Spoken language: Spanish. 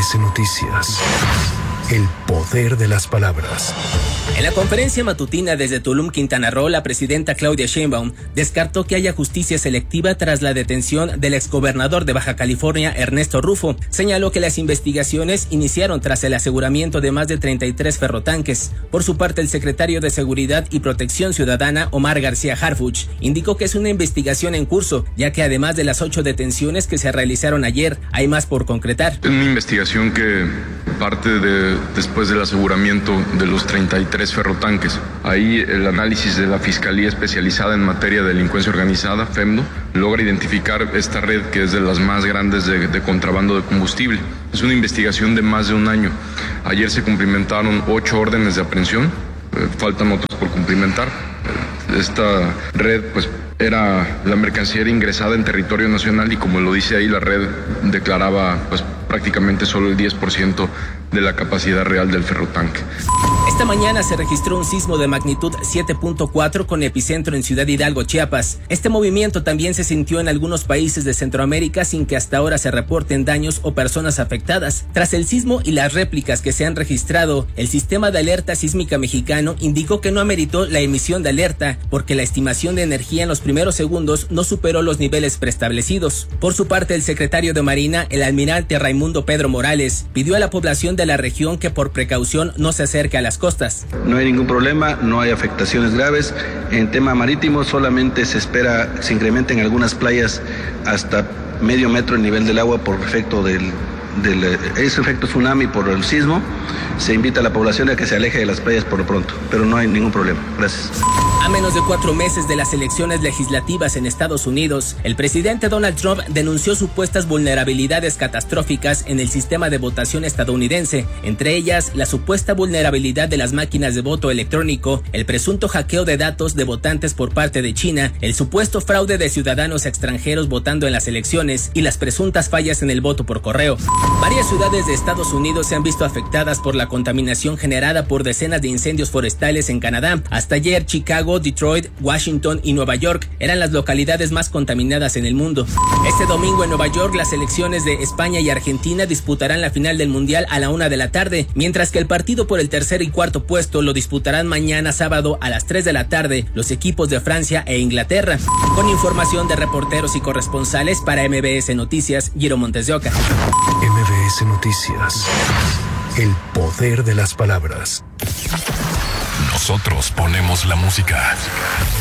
MBS Noticias. El poder de las palabras. En la conferencia matutina desde Tulum, Quintana Roo, la presidenta Claudia Sheinbaum descartó que haya justicia selectiva tras la detención del exgobernador de Baja California, Ernesto Rufo. Señaló que las investigaciones iniciaron tras el aseguramiento de más de 33 ferrotanques. Por su parte, el secretario de Seguridad y Protección Ciudadana, Omar García Harfuch, indicó que es una investigación en curso, ya que además de las 8 detenciones que se realizaron ayer, hay más por concretar. Es una investigación que parte después del aseguramiento de los 33 ferrotanques. Ahí el análisis de la Fiscalía Especializada en Materia de Delincuencia Organizada, FEMDO, logra identificar esta red que es de las más grandes de contrabando de combustible. Es una investigación de más de un año. Ayer se cumplimentaron 8 órdenes de aprehensión, faltan otras por cumplimentar. Esta red, era la mercancía ingresada en territorio nacional y como lo dice ahí, la red declaraba prácticamente solo el 10% de la capacidad real del ferrotanque. Esta mañana se registró un sismo de magnitud 7.4 con epicentro en Ciudad Hidalgo, Chiapas. Este movimiento también se sintió en algunos países de Centroamérica sin que hasta ahora se reporten daños o personas afectadas. Tras el sismo y las réplicas que se han registrado, el sistema de alerta sísmica mexicano indicó que no ameritó la emisión de alerta porque la estimación de energía en los primeros segundos no superó los niveles preestablecidos. Por su parte, el secretario de Marina, el almirante Raimundo Pedro Morales, pidió a la población de la región que por precaución no se acerque a las costas. No hay ningún problema, no hay afectaciones graves. En tema marítimo solamente se espera se incrementen algunas playas hasta medio metro el nivel del agua por efecto ese efecto tsunami por el sismo. Se invita a la población a que se aleje de las playas por lo pronto, pero no hay ningún problema. Gracias. A menos de 4 meses de las elecciones legislativas en Estados Unidos, el presidente Donald Trump denunció supuestas vulnerabilidades catastróficas en el sistema de votación estadounidense, entre ellas la supuesta vulnerabilidad de las máquinas de voto electrónico, el presunto hackeo de datos de votantes por parte de China, el supuesto fraude de ciudadanos extranjeros votando en las elecciones y las presuntas fallas en el voto por correo. Varias ciudades de Estados Unidos se han visto afectadas por la contaminación generada por decenas de incendios forestales en Canadá. Hasta ayer, Chicago, Detroit, Washington y Nueva York eran las localidades más contaminadas en el mundo. Este domingo en Nueva York, las selecciones de España y Argentina disputarán la final del Mundial a la 1 de la tarde, mientras que el partido por el tercer y cuarto puesto lo disputarán mañana sábado a las 3 de la tarde los equipos de Francia e Inglaterra. Con información de reporteros y corresponsales para MBS Noticias, Giro Montes de Oca. MBS Noticias. El poder de las palabras. Nosotros ponemos la música.